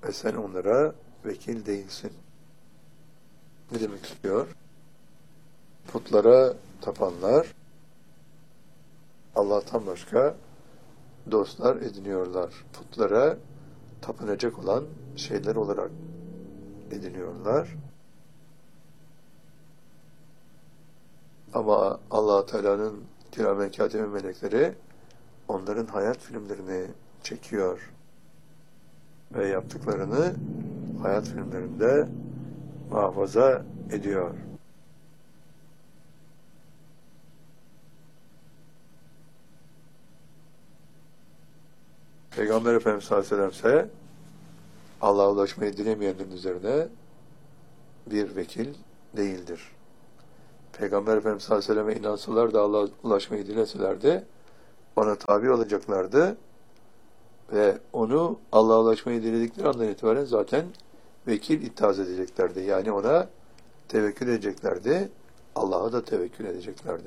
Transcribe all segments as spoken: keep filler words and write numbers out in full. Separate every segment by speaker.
Speaker 1: ve sen onlara vekil değilsin. Ne demek istiyor? Putlara tapanlar Allah'tan başka dostlar ediniyorlar. Putlara tapınacak olan şeyler olarak ediniyorlar. Ama Allah Teala'nın kiramen kâtibe melekleri onların hayat filmlerini çekiyor ve yaptıklarını hayat filmlerinde muhafaza ediyor. Peygamber Efendimiz sallallahu aleyhi ve sellem ise Allah'a ulaşmayı dilemeyenlerin üzerine bir vekil değildir. Peygamber Efendimiz sallallahu aleyhi ve sellem'e inansalar da Allah'a ulaşmayı dileselerdi, ona tabi olacaklardı ve onu Allah'a ulaşmayı diledikleri andan itibaren zaten vekil ittihaz edeceklerdi. Yani ona tevekkül edeceklerdi, Allah'a da tevekkül edeceklerdi.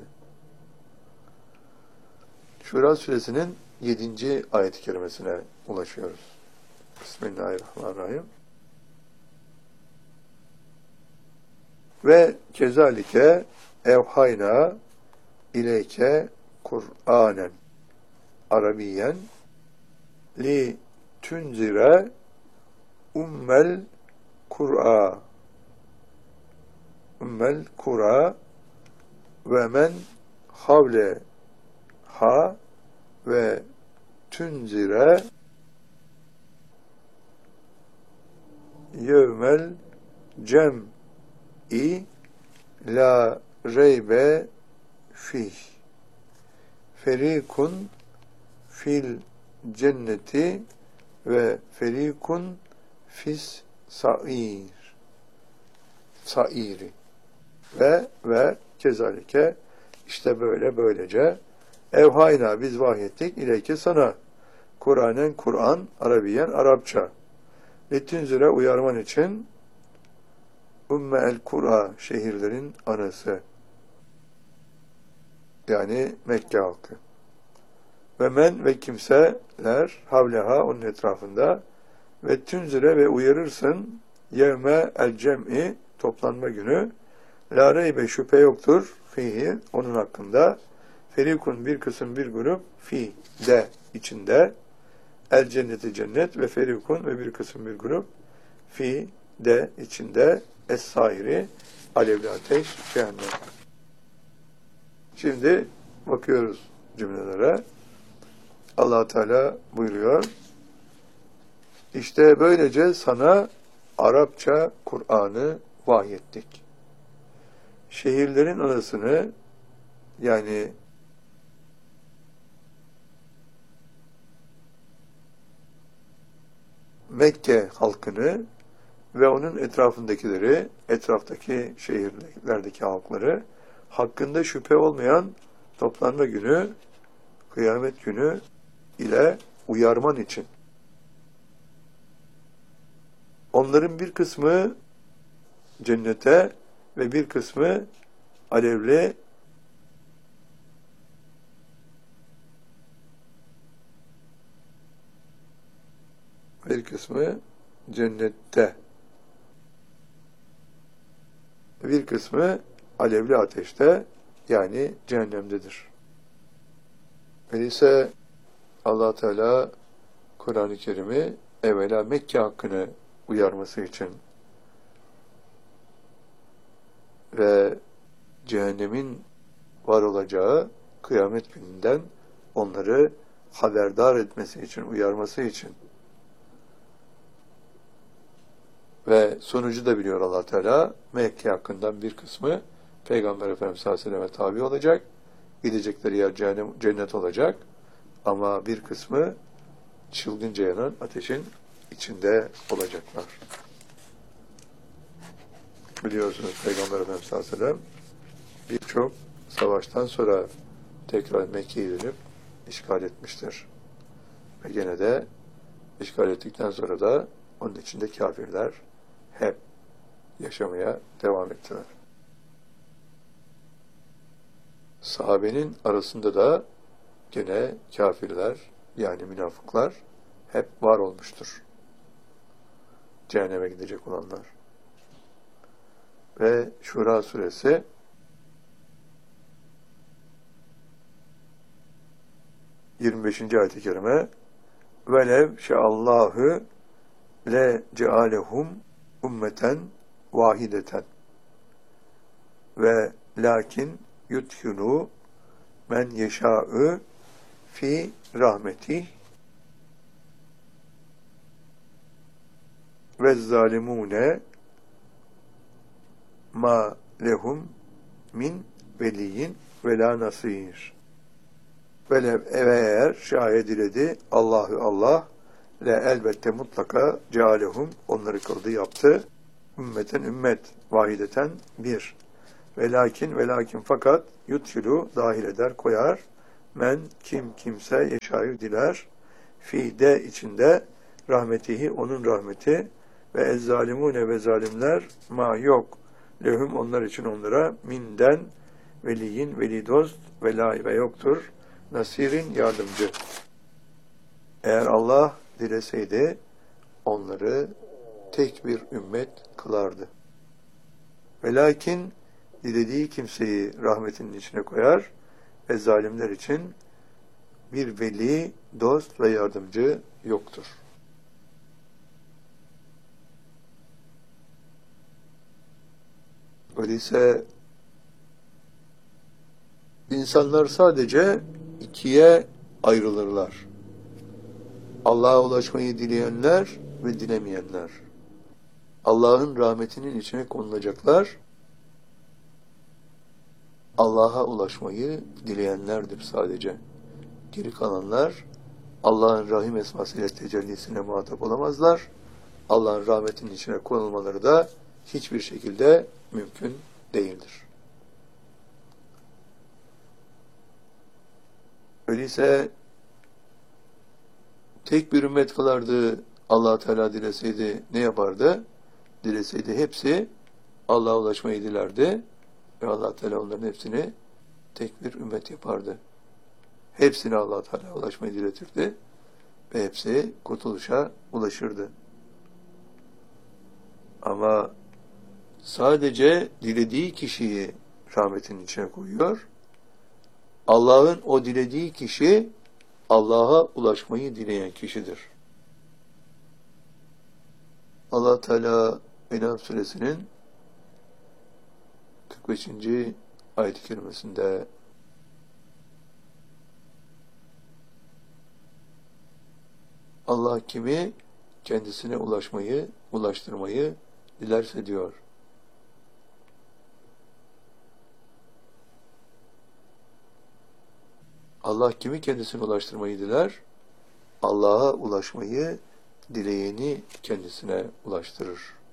Speaker 1: Şura suresinin yedinci ayet-i kerimesine ulaşıyoruz. Bismillahirrahmanirrahim. Ve kezalike evhayna ileyke Kur'anen Arabiyen li tunzire ummel Kur'a ummel Kur'a ve men havle ha ve tunzire yevmel cem'i la reybe fih ferikun fil cenneti ve ferikun fis sa'ir sa'iri ve ve kezalike işte böyle böylece evhayna biz vahyettik ileyke sana Kur'anen Kur'an Arabiyen Arapça Letinzire uyarman için Umme el Kur'a şehirlerin anası yani Mekke halkı ve men ve kimseler havleha onun etrafında ve tünzire ve uyarırsın yevme el cem'i toplanma günü la reybe şüphe yoktur fihi onun hakkında ferikun bir kısım bir grup fi de içinde el cenneti cennet ve ferikun ve bir kısım bir grup fi de içinde es-sairi alevli ateş cehennem. Şimdi bakıyoruz cümlelere. Allah Teala buyuruyor. İşte böylece sana Arapça Kur'an'ı vahyettik. Şehirlerin anasını yani Mekke halkını ve onun etrafındakileri, etraftaki şehirlerdeki halkları hakkında şüphe olmayan toplanma günü, kıyamet günü ile uyarman için. Onların bir kısmı cennete ve bir kısmı alevli bir kısmı cennette bir kısmı alevli ateşte yani cehennemdedir. Öyleyse Allah Teala Kur'an-ı Kerim'i evvela Mekke hakkını uyarması için ve cehennemin var olacağı kıyamet gününden onları haberdar etmesi için, uyarması için ve sonucu da biliyor Allah Teala. Mekke hakkından bir kısmı Peygamber Efendimiz sallallahu aleyhi ve sellem'e tabi olacak. Gidecekleri yer cehennem, cennet olacak. Ama bir kısmı çılgınca yanan ateşin içinde olacaklar. Biliyorsunuz Peygamber Efendimiz sallallahu aleyhi ve sellem birçok savaştan sonra tekrar Mekke'ye dönüp işgal etmiştir. Ve gene de işgal ettikten sonra da onun içinde kafirler hep yaşamaya devam ettiler. Sahabenin arasında da gene kafirler yani münafıklar hep var olmuştur. cehenneme gidecek olanlar. Ve Şura suresi yirmi beşinci ayet-i kerime velev şeallahu le cealehum ummeten vahideten ve lakin yudhulu men yeşâ'ü fi rahmetih ve zalimune ma lehum min veliyin ve la nasir. Velev eğer şayet diledi Allahu Allah le elbette mutlaka cealehum onları kıldı yaptı ümmeten ümmet vahideten bir ve lakin ve lakin fakat yuthilu dahil eder koyar men kim kimse yeşayı diler fi de içinde rahmetihi onun rahmeti ve ezzalimune ve zalimler ma yok lehum onlar için onlara minden veliyin veli dost ve la ve yoktur nasirin yardımcı. Eğer Allah dileseydi onları tek bir ümmet kılardı. Ve lakin dilediği kimseyi rahmetinin içine koyar ve zalimler için bir veli, dost ve yardımcı yoktur. Öyleyse insanlar sadece ikiye ayrılırlar. Allah'a ulaşmayı dileyenler ve dilemeyenler. Allah'ın rahmetinin içine konulacaklar. Allah'a ulaşmayı dileyenlerdir sadece. Geri kalanlar Allah'ın rahim esmasıyla tecellisine muhatap olamazlar. Allah'ın rahmetinin içine konulmaları da hiçbir şekilde mümkün değildir. Öyleyse tek bir ümmet kılardı Allah Teala dileseydi ne yapardı? Dileseydi hepsi Allah'a ulaşmayı dilerdi ve Allah Teala onların hepsini tek bir ümmet yapardı. Hepsini Allah Teala ulaşmayı diletirdi ve hepsi kurtuluşa ulaşırdı. Ama sadece dilediği kişiyi rahmetinin içine koyuyor. Allah'ın o dilediği kişi Allah'a ulaşmayı dileyen kişidir. Allah Teala En'am suresinin kırk beşinci ayet-i kerimesinde Allah kimi kendisine ulaşmayı, ulaştırmayı dilerse diyor. Allah kimi kendisine ulaştırmayı diler, Allah'a ulaşmayı dileyeni kendisine ulaştırır.